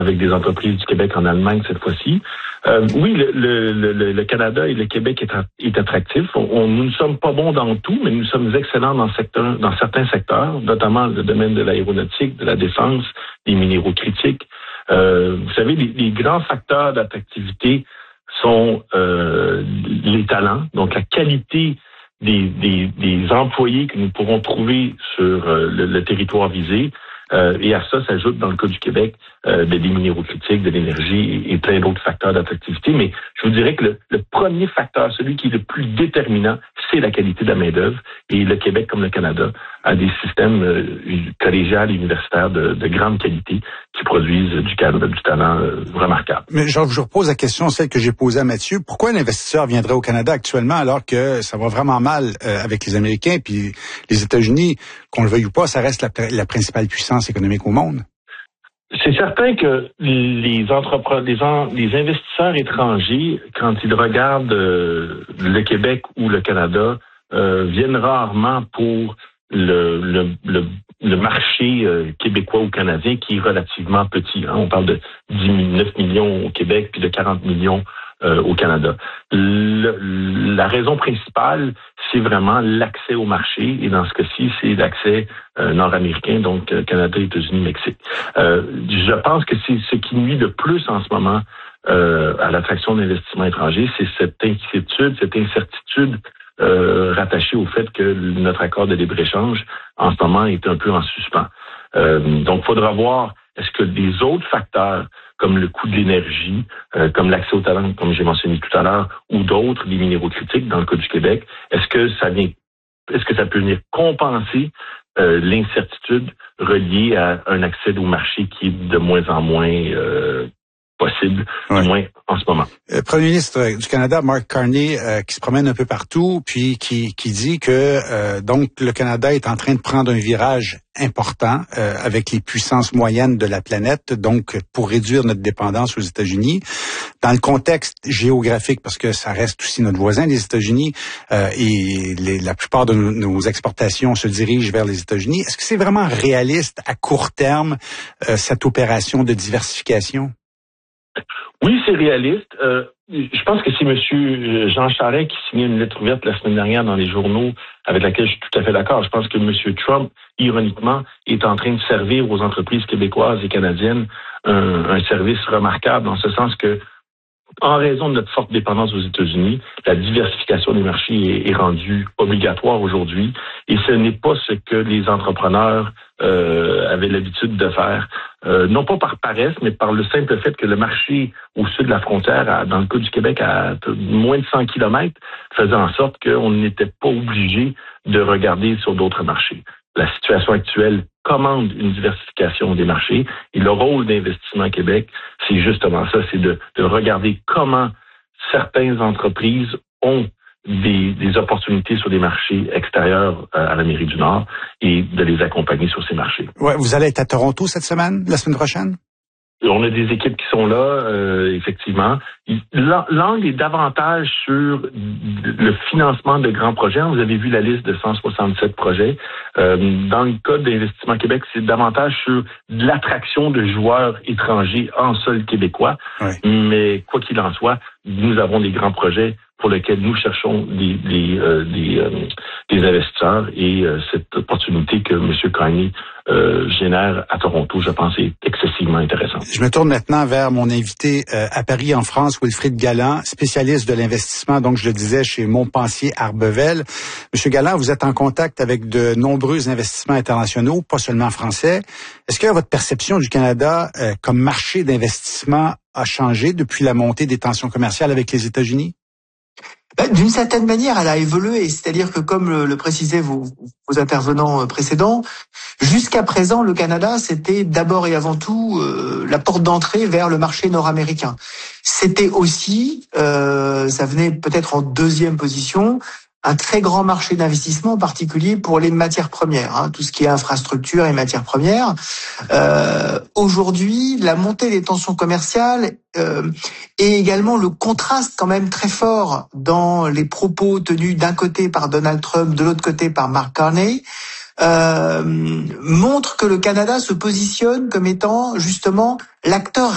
avec des entreprises du Québec en Allemagne cette fois-ci. Oui, le Canada et le Québec est attractif. Nous ne sommes pas bons dans tout, mais nous sommes excellents dans certains secteurs, notamment le domaine de l'aéronautique, de la défense, des minéraux critiques. Vous savez, les grands facteurs d'attractivité sont les talents, donc la qualité des employés que nous pourrons trouver sur le territoire visé. Et à ça s'ajoute, dans le cas du Québec, des minéraux critiques, de l'énergie et plein d'autres facteurs d'attractivité. Mais je vous dirais que le premier facteur, celui qui est le plus déterminant, c'est la qualité de la main-d'œuvre. Et le Québec, comme le Canada, a des systèmes collégiales et universitaires de grande qualité qui produisent du talent remarquable. Mais je vous repose la question, celle que j'ai posée à Mathieu. Pourquoi un investisseur viendrait au Canada actuellement alors que ça va vraiment mal avec les Américains puis les États-Unis, qu'on le veuille ou pas, ça reste la principale puissance économique au monde? C'est certain que les investisseurs étrangers, quand ils regardent le Québec ou le Canada, viennent rarement pour le marché québécois ou canadien qui est relativement petit. On parle de 9 millions au Québec puis de 40 millions au Canada. La raison principale, c'est vraiment l'accès au marché, et dans ce cas-ci, c'est l'accès nord-américain, donc Canada, États-Unis, Mexique. Je pense que c'est ce qui nuit le plus en ce moment à l'attraction d'investissements étrangers, c'est cette inquiétude, cette incertitude rattachée au fait que notre accord de libre-échange, en ce moment, est un peu en suspens. Donc, il faudra voir, est-ce que des autres facteurs, comme le coût de l'énergie, comme l'accès au talent, comme j'ai mentionné tout à l'heure, ou d'autres, les minéraux critiques, dans le cas du Québec, est-ce que ça peut venir compenser l'incertitude reliée à un accès au marché qui est de moins en moins possible, du moins en ce moment. Premier ministre du Canada, Mark Carney, qui se promène un peu partout, puis qui dit que donc le Canada est en train de prendre un virage important avec les puissances moyennes de la planète, donc pour réduire notre dépendance aux États-Unis. Dans le contexte géographique, parce que ça reste aussi notre voisin, les États-Unis, et la plupart de nos exportations se dirigent vers les États-Unis. Est-ce que c'est vraiment réaliste à court terme, cette opération de diversification? Oui, c'est réaliste. Je pense que c'est M. Jean Charest qui signait une lettre ouverte la semaine dernière dans les journaux avec laquelle je suis tout à fait d'accord. Je pense que M. Trump, ironiquement, est en train de servir aux entreprises québécoises et canadiennes un service remarquable, dans ce sens que, en raison de notre forte dépendance aux États-Unis, la diversification des marchés est rendue obligatoire aujourd'hui, et ce n'est pas ce que les entrepreneurs avaient l'habitude de faire, non pas par paresse, mais par le simple fait que le marché au sud de la frontière, dans le cas du Québec, à moins de 100 kilomètres, faisait en sorte qu'on n'était pas obligé de regarder sur d'autres marchés. La situation actuelle commande une diversification des marchés, et le rôle d'Investissement Québec, c'est justement ça, c'est de regarder comment certaines entreprises ont des opportunités sur des marchés extérieurs à l'Amérique du Nord et de les accompagner sur ces marchés. Ouais, vous allez être à Toronto cette semaine, la semaine prochaine? On a des équipes qui sont là, effectivement. L'angle est davantage sur le financement de grands projets. Vous avez vu la liste de 167 projets. Dans le cas d'Investissement Québec, c'est davantage sur l'attraction de joueurs étrangers en sol québécois. Oui. Mais quoi qu'il en soit, nous avons des grands projets pour lesquels nous cherchons des investisseurs, et cette opportunité que M. Carney génère à Toronto, je pense, est excessivement intéressante. Je me tourne maintenant vers mon invité à Paris, en France, Wilfrid Galland, spécialiste de l'investissement, donc je le disais, chez Montpensier Arbevel. Monsieur Galland, vous êtes en contact avec de nombreux investissements internationaux, pas seulement français. Est-ce que votre perception du Canada comme marché d'investissement a changé depuis la montée des tensions commerciales avec les États-Unis? D'une certaine manière, elle a évolué. C'est-à-dire que, comme le précisaient vos intervenants précédents, jusqu'à présent, le Canada, c'était d'abord et avant tout la porte d'entrée vers le marché nord-américain. C'était aussi, ça venait peut-être en deuxième position, un très grand marché d'investissement, en particulier pour les matières premières, tout ce qui est infrastructure et matières premières. Aujourd'hui, la montée des tensions commerciales et également le contraste quand même très fort dans les propos tenus d'un côté par Donald Trump, de l'autre côté par Mark Carney, montre que le Canada se positionne comme étant justement l'acteur